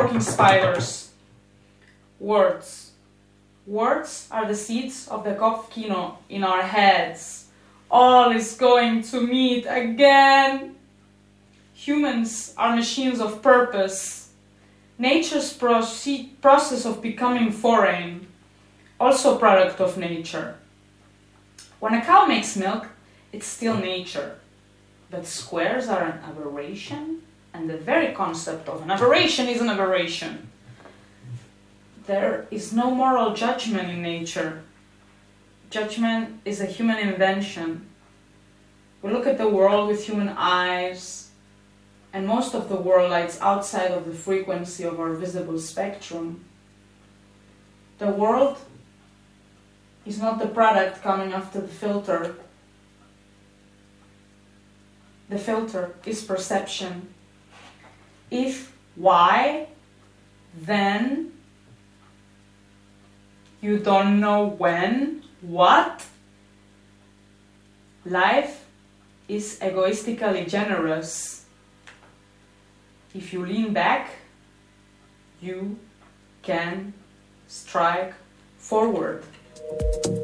working spiders. Words. Words are the seeds of the Kopfkino in our heads. All is going to meet again. Humans are machines of purpose. Nature's process of becoming foreign, also a product of nature. When a cow makes milk, it's still nature. But squares are an aberration, and the very concept of an aberration is an aberration. There is no moral judgment in nature. Judgment is a human invention. We look at the world with human eyes, and most of the world lies outside of the frequency of our visible spectrum. The world is not the product coming after the filter. The filter is perception. If why, then you don't know when, what? Life is egoistically generous. If you lean back, you can strike forward.